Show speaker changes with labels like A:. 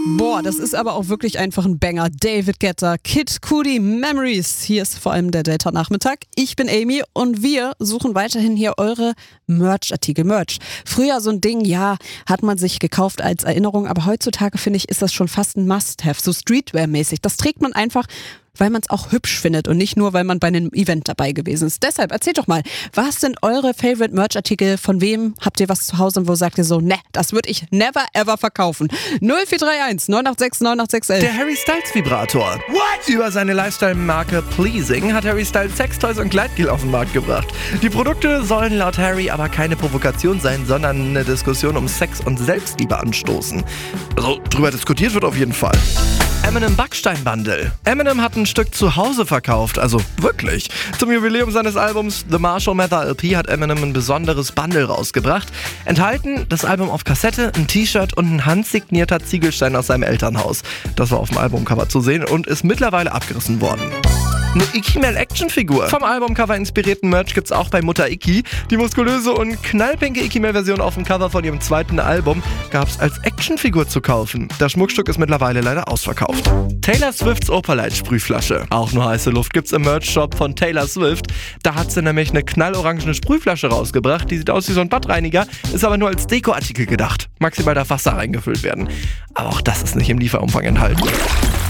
A: Boah, das ist aber auch wirklich einfach ein Banger. David Guetta, Kid Cudi, Memories. Hier ist vor allem der Delta-Nachmittag. Ich bin Amy und wir suchen weiterhin hier eure Merch-Artikel. Merch. Früher so ein Ding, ja, hat man sich gekauft als Erinnerung, aber heutzutage, finde ich, ist das schon fast ein Must-Have, so Streetwear-mäßig. Das trägt man einfach, weil man es auch hübsch findet und nicht nur, weil man bei einem Event dabei gewesen ist. Deshalb erzählt doch mal, was sind eure Favorite Merch-Artikel? Von wem habt ihr was zu Hause und wo sagt ihr so, ne, das würde ich never ever verkaufen? 0431 986 98611.
B: Der Harry Styles Vibrator. What? Über seine Lifestyle-Marke Pleasing hat Harry Styles Sextoys und Gleitgel auf den Markt gebracht. Die Produkte sollen laut Harry aber keine Provokation sein, sondern eine Diskussion um Sex und Selbstliebe anstoßen. Also drüber diskutiert wird auf jeden Fall. Eminem Backstein-Bundle. Eminem hat ein Stück zu Hause verkauft, also wirklich. Zum Jubiläum seines Albums The Marshall Mathers LP hat Eminem ein besonderes Bundle rausgebracht. Enthalten das Album auf Kassette, ein T-Shirt und ein handsignierter Ziegelstein aus seinem Elternhaus. Das war auf dem Albumcover zu sehen und ist mittlerweile abgerissen worden. Eine Ikimel-Actionfigur. Vom Albumcover inspirierten Merch gibt's auch bei Mutter Iki. Die muskulöse und knallpinke Ikimel-Version auf dem Cover von ihrem zweiten Album gab's als Actionfigur zu kaufen. Das Schmuckstück ist mittlerweile leider ausverkauft. Taylor Swifts Opalite-Sprühflasche. Auch nur heiße Luft gibt's im Merch-Shop von Taylor Swift. Da hat sie nämlich eine knallorangene Sprühflasche rausgebracht. Die sieht aus wie so ein Badreiniger, ist aber nur als Dekoartikel gedacht. Maximal darf Wasser reingefüllt werden. Aber auch das ist nicht im Lieferumfang enthalten.